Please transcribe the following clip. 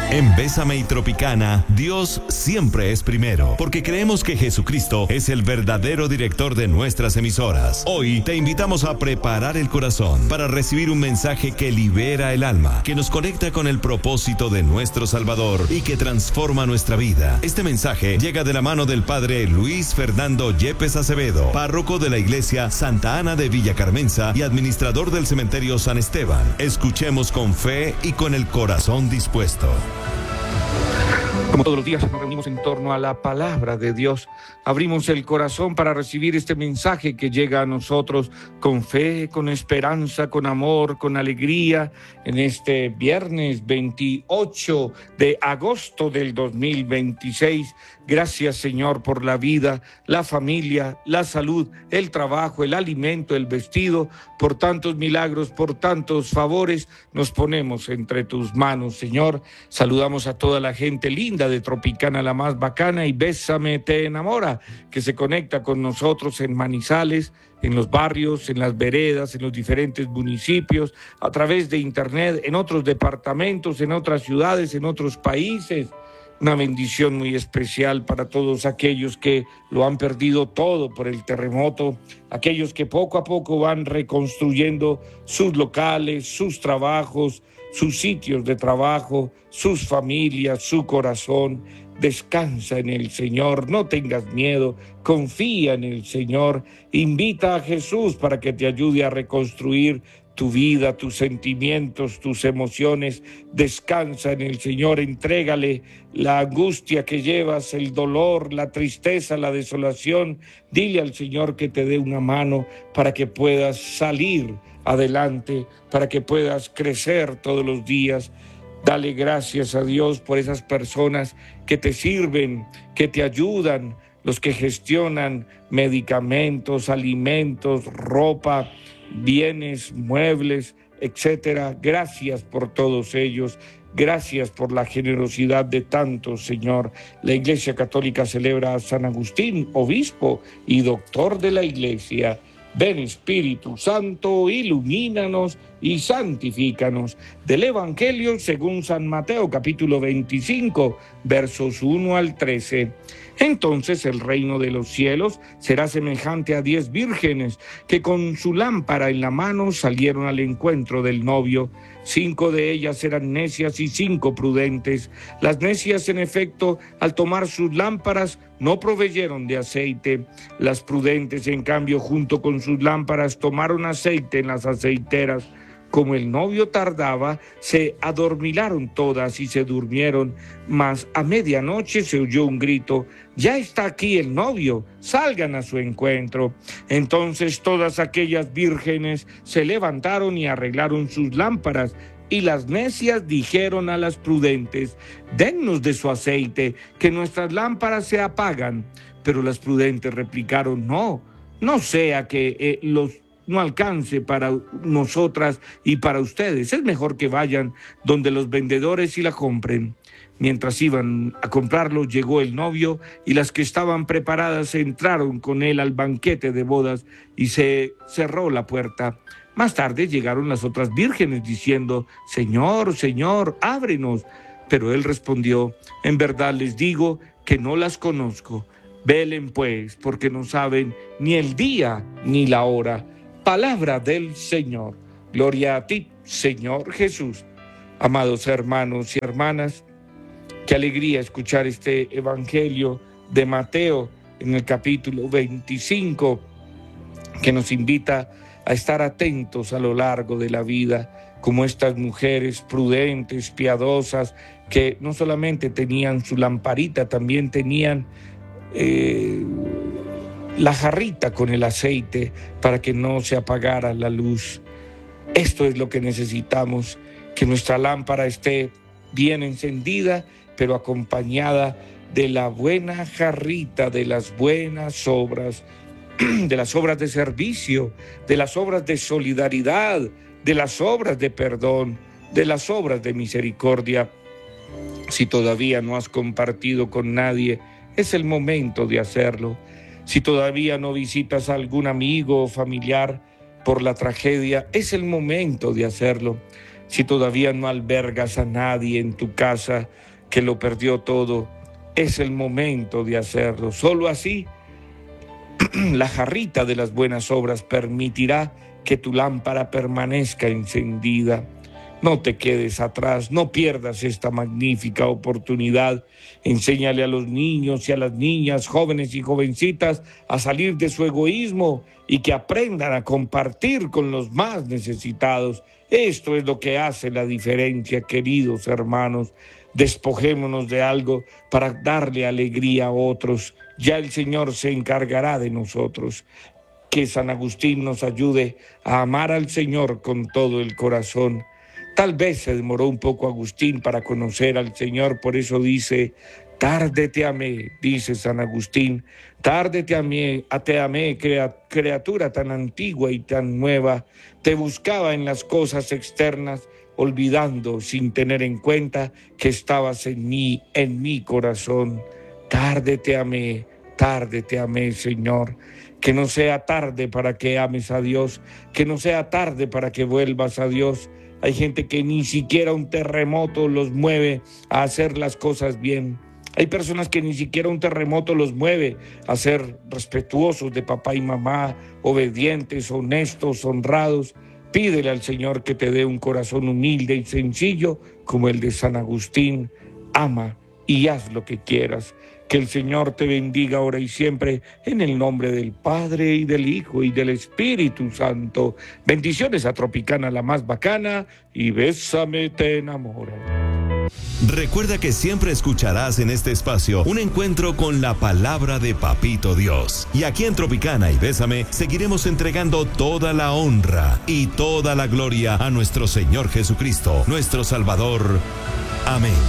En Bésame y Tropicana, Dios siempre es primero, porque creemos que Jesucristo es el verdadero director de nuestras emisoras. Hoy te invitamos a preparar el corazón para recibir un mensaje que libera el alma, que nos conecta con el propósito de nuestro Salvador y que transforma nuestra vida. Este mensaje llega de la mano del Padre Luis Fernando Yepes Acevedo, párroco de la Iglesia Santa Ana de Villa Carmenza y administrador del Cementerio San Esteban. Escuchemos con fe y con el corazón dispuesto. Como todos los días nos reunimos en torno a la palabra de Dios, abrimos el corazón para recibir este mensaje que llega a nosotros con fe, con esperanza, con amor, con alegría, en este viernes 28 de agosto del 2026. Gracias, Señor, por la vida, la familia, la salud, el trabajo, el alimento, el vestido, por tantos milagros, por tantos favores, nos ponemos entre tus manos, Señor. Saludamos a toda la gente linda de Tropicana, la más bacana, y Bésame te enamora, que se conecta con nosotros en Manizales, en los barrios, en las veredas, en los diferentes municipios, a través de internet, en otros departamentos, en otras ciudades, en otros países. Una bendición muy especial para todos aquellos que lo han perdido todo por el terremoto, aquellos que poco a poco van reconstruyendo sus locales, sus trabajos, sus sitios de trabajo, sus familias, su corazón. Descansa en el Señor, no tengas miedo, confía en el Señor, invita a Jesús para que te ayude a reconstruir tu vida, tus sentimientos, tus emociones. Descansa en el Señor, entrégale la angustia que llevas, el dolor, la tristeza, la desolación. Dile al Señor que te dé una mano para que puedas salir adelante, para que puedas crecer todos los días. Dale gracias a Dios por esas personas que te sirven, que te ayudan, los que gestionan medicamentos, alimentos, ropa, bienes, muebles, etcétera. Gracias por todos ellos. Gracias por la generosidad de tantos, Señor. La Iglesia Católica celebra a San Agustín, obispo y doctor de la Iglesia. Ven, Espíritu Santo, ilumínanos y santifícanos. Del Evangelio según San Mateo, capítulo 25, versos 1 al 13. Entonces el reino de los cielos será semejante a 10 vírgenes que con su lámpara en la mano salieron al encuentro del novio. 5 de ellas eran necias y 5 prudentes. Las necias, en efecto, al tomar sus lámparas, no proveyeron de aceite. Las prudentes, en cambio, junto con sus lámparas, tomaron aceite en las aceiteras. Como el novio tardaba, se adormilaron todas y se durmieron, mas a medianoche se oyó un grito: «Ya está aquí el novio, salgan a su encuentro». Entonces todas aquellas vírgenes se levantaron y arreglaron sus lámparas, y las necias dijeron a las prudentes: «Dennos de su aceite, que nuestras lámparas se apagan». Pero las prudentes replicaron: no sea que no alcance para nosotras y para ustedes. Es mejor que vayan donde los vendedores y la compren. Mientras iban a comprarlo, llegó el novio, y las que estaban preparadas entraron con él al banquete de bodas, y se cerró la puerta. Más tarde llegaron las otras vírgenes diciendo: «Señor, Señor, ábrenos». Pero él respondió: «En verdad les digo que no las conozco. Velen pues, porque no saben ni el día ni la hora». Palabra del Señor. Gloria a ti, Señor Jesús. Amados hermanos y hermanas, qué alegría escuchar este Evangelio de Mateo en el capítulo 25, que nos invita a estar atentos a lo largo de la vida, como estas mujeres prudentes, piadosas, que no solamente tenían su lamparita, también tenían la jarrita con el aceite para que no se apagara la luz. Esto es lo que necesitamos, que nuestra lámpara esté bien encendida, pero acompañada de la buena jarrita, de las buenas obras, de las obras de servicio, de las obras de solidaridad, de las obras de perdón, de las obras de misericordia. Si todavía no has compartido con nadie, es el momento de hacerlo. Si todavía no visitas a algún amigo o familiar por la tragedia, es el momento de hacerlo. Si todavía no albergas a nadie en tu casa que lo perdió todo, es el momento de hacerlo. Solo así, la jarrita de las buenas obras permitirá que tu lámpara permanezca encendida. No te quedes atrás, no pierdas esta magnífica oportunidad. Enséñale a los niños y a las niñas, jóvenes y jovencitas, a salir de su egoísmo y que aprendan a compartir con los más necesitados. Esto es lo que hace la diferencia, queridos hermanos. Despojémonos de algo para darle alegría a otros. Ya el Señor se encargará de nosotros. Que San Agustín nos ayude a amar al Señor con todo el corazón. Tal vez se demoró un poco Agustín para conocer al Señor, por eso dice, tarde te amé, dice San Agustín, tarde te amé, criatura tan antigua y tan nueva, te buscaba en las cosas externas, olvidando sin tener en cuenta que estabas en mi corazón. Tarde te amé, Señor. Que no sea tarde para que ames a Dios, que no sea tarde para que vuelvas a Dios. Hay gente que ni siquiera un terremoto los mueve a hacer las cosas bien. Hay personas que ni siquiera un terremoto los mueve a ser respetuosos de papá y mamá, obedientes, honestos, honrados. Pídele al Señor que te dé un corazón humilde y sencillo como el de San Agustín. Ama y haz lo que quieras. Que el Señor te bendiga ahora y siempre, en el nombre del Padre, y del Hijo, y del Espíritu Santo. Bendiciones a Tropicana, la más bacana, y Bésame te enamora. Recuerda que siempre escucharás en este espacio un encuentro con la palabra de Papito Dios. Y aquí en Tropicana y Bésame seguiremos entregando toda la honra y toda la gloria a nuestro Señor Jesucristo, nuestro Salvador. Amén.